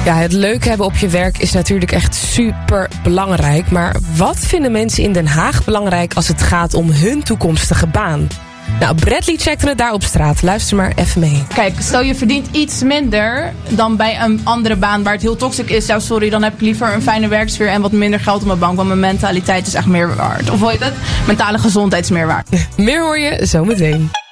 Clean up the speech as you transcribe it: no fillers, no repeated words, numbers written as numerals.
Ja, het leuk hebben op je werk is natuurlijk echt super belangrijk. Maar wat vinden mensen in Den Haag belangrijk als het gaat om hun toekomstige baan? Nou, Bradley checkte het daar op straat. Luister maar even mee. Kijk, stel je verdient iets minder dan bij een andere baan waar het heel toxic is. Nou, sorry, dan heb ik liever een fijne werksfeer en wat minder geld op mijn bank. Want mijn mentaliteit is echt meer waard. Of hoe heet het? Mentale gezondheid is meer waard. Meer hoor je zometeen.